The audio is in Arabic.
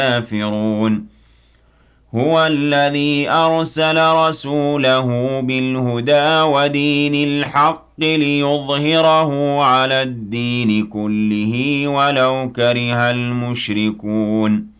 الكافرون هو الذي أرسل رسوله بالهدى ودين الحق ليظهره على الدين كله ولو كره المشركون